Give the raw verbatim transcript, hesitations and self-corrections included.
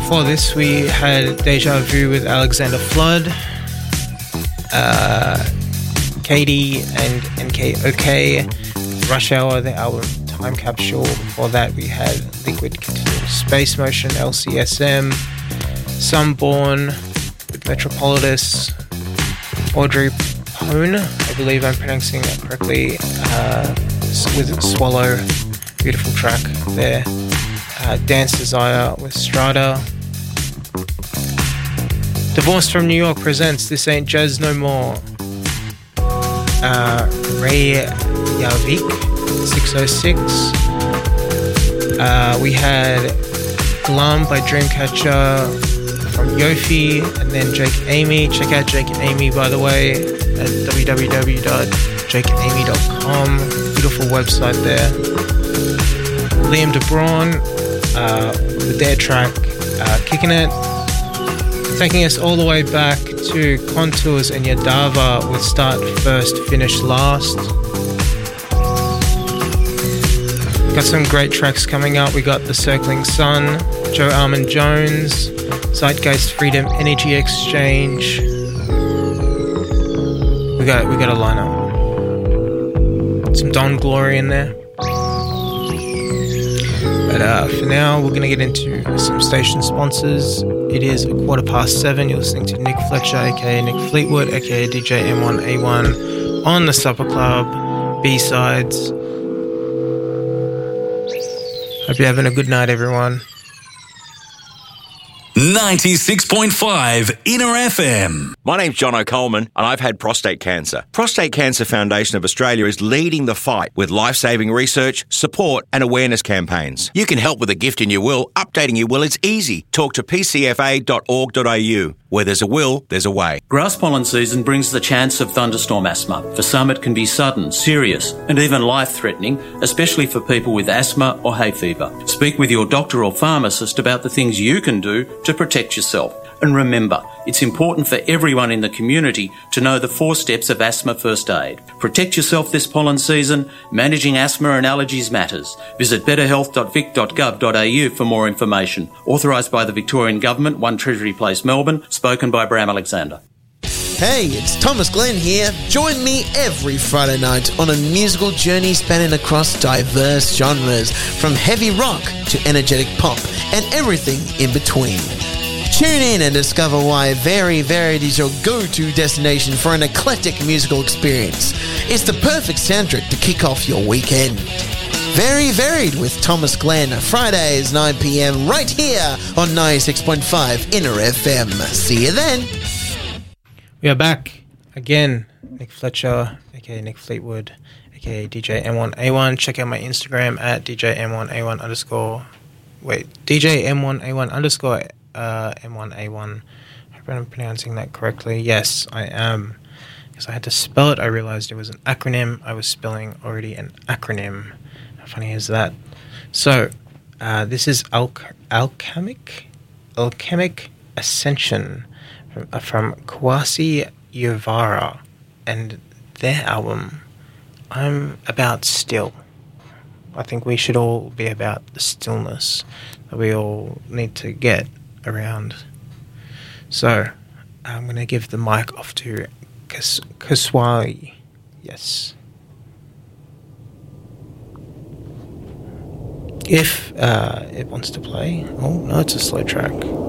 before this, we had Deja Vu with Alexander Flood, uh, Katie and N K O K, Rush Hour, the album Time Capsule. Before that, we had Liquid Continuous Space Motion, L C S M, Sunborn with Metropolitus, Audrey Pone, I believe I'm pronouncing that correctly, uh, with Swallow, beautiful track there. Uh, Dance Desire with Strata. Divorced from New York presents This Ain't Jazz No More. Uh, Ray Yavik, six oh six. Uh, we had Glum by Dreamcatcher from Yofi, and then Jake Amy. Check out Jake Amy, by the way, at w w w dot jake amy dot com. Beautiful website there. Liam DeBraun uh, with their track uh, Kicking It. Taking us all the way back to Contours and Yadava with Start First, Finish Last. Got some great tracks coming up. We got The Circling Sun, Joe Armand Jones, Zeitgeist Freedom Energy Exchange. We got we got a lineup. Some Don Glory in there. But uh, for now, we're going to get into some station sponsors. It is a quarter past seven. You're listening to Nick Fletcher, aka Nick Fleetwood, aka D J M one A one on the Supper Club B-Sides. Hope you're having a good night, everyone. ninety-six point five Inner F M. My name's John O'Coleman, and I've had prostate cancer. Prostate Cancer Foundation of Australia is leading the fight with life-saving research, support, and awareness campaigns. You can help with a gift in your will. Updating your will is easy. Talk to p c f a dot org dot a u. Where there's a will, there's a way. Grass pollen season brings the chance of thunderstorm asthma. For some, it can be sudden, serious, and even life-threatening, especially for people with asthma or hay fever. Speak with your doctor or pharmacist about the things you can do to protect yourself. And remember, it's important for everyone in the community to know the four steps of asthma first aid. Protect yourself this pollen season. Managing asthma and allergies matters. Visit better health dot vic dot gov dot a u for more information. Authorised by the Victorian Government, one Treasury Place, Melbourne. Spoken by Bram Alexander. Hey, it's Thomas Glenn here. Join me every Friday night on a musical journey spanning across diverse genres, from heavy rock to energetic pop and everything in between. Tune in and discover why Very Varied is your go-to destination for an eclectic musical experience. It's the perfect soundtrack to kick off your weekend. Very Varied with Thomas Glenn, Fridays nine p.m. right here on ninety-six point five Inner F M. See you then. We are back again. Nick Fletcher, aka Nick Fleetwood, aka D J M one A one. Check out my Instagram at D J M one A one underscore. Wait, D J M one A one underscore uh, M one A one. I hope I'm pronouncing that correctly. Yes, I am. Because I had to spell it. I realized it was an acronym. I was spelling already an acronym. How funny is that? So, uh, this is Al- Alchemic, Alchemic Ascension from, uh, from Kwasi Yavara, and their album, I'm About Still. I think we should all be about the stillness that we all need to get around. So, I'm going to give the mic off to Kas- Kaswali. Yes. If uh, it wants to play. Oh, no, it's a slow track.